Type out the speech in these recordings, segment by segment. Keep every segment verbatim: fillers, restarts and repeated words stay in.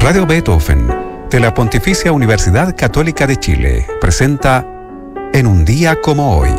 Radio Beethoven, de la Pontificia Universidad Católica de Chile, presenta En un día como hoy.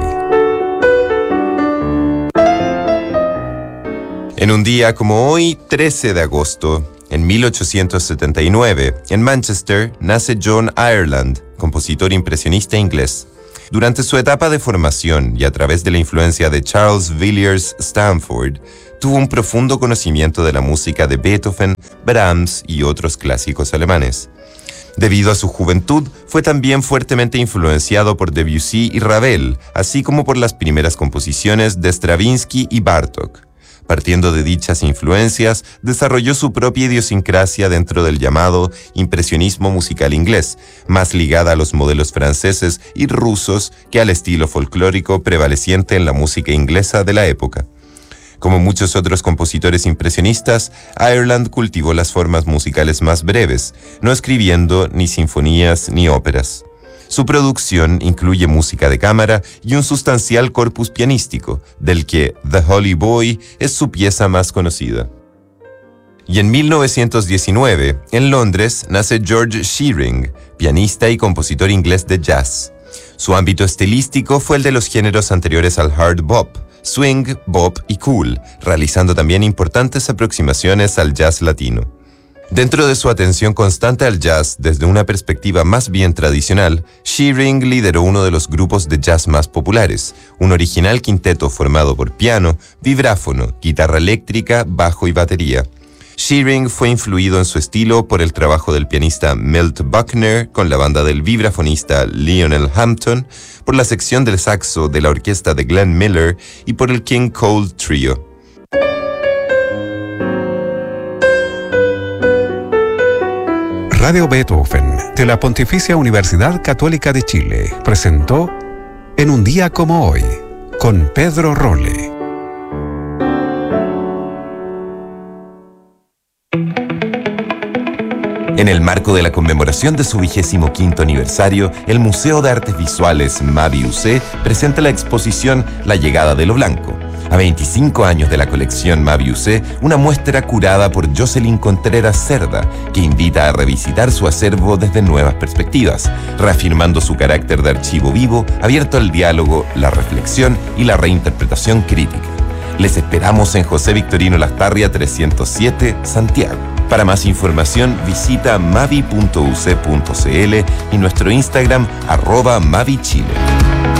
En un día como hoy, trece de agosto, en mil ochocientos setenta y nueve, en Manchester, nace John Ireland, compositor impresionista inglés. Durante su etapa de formación y a través de la influencia de Charles Villiers Stanford, tuvo un profundo conocimiento de la música de Beethoven, Brahms y otros clásicos alemanes. Debido a su juventud, fue también fuertemente influenciado por Debussy y Ravel, así como por las primeras composiciones de Stravinsky y Bartók. Partiendo de dichas influencias, desarrolló su propia idiosincrasia dentro del llamado impresionismo musical inglés, más ligada a los modelos franceses y rusos que al estilo folclórico prevaleciente en la música inglesa de la época. Como muchos otros compositores impresionistas, Ireland cultivó las formas musicales más breves, no escribiendo ni sinfonías ni óperas. Su producción incluye música de cámara y un sustancial corpus pianístico, del que The Holy Boy es su pieza más conocida. Y en mil novecientos diecinueve, en Londres, nace George Shearing, pianista y compositor inglés de jazz. Su ámbito estilístico fue el de los géneros anteriores al hard bop, swing, bop y cool, realizando también importantes aproximaciones al jazz latino. Dentro de su atención constante al jazz desde una perspectiva más bien tradicional, Shearing lideró uno de los grupos de jazz más populares, un original quinteto formado por piano, vibráfono, guitarra eléctrica, bajo y batería. Shearing fue influido en su estilo por el trabajo del pianista Milt Buckner con la banda del vibrafonista Lionel Hampton, por la sección del saxo de la orquesta de Glenn Miller y por el King Cole Trio. Radio Beethoven, de la Pontificia Universidad Católica de Chile, presentó En un día como hoy, con Pedro Rolle. En el marco de la conmemoración de su vigésimo quinto aniversario, el Museo de Artes Visuales Mavi U C presenta la exposición La llegada de lo blanco. A veinticinco años de la colección Mavi U C, una muestra curada por Jocelyn Contreras Cerda, que invita a revisitar su acervo desde nuevas perspectivas, reafirmando su carácter de archivo vivo, abierto al diálogo, la reflexión y la reinterpretación crítica. Les esperamos en José Victorino Lastarria trescientos siete, Santiago. Para más información, visita mavi punto u c punto c l y nuestro Instagram, arroba mavichile.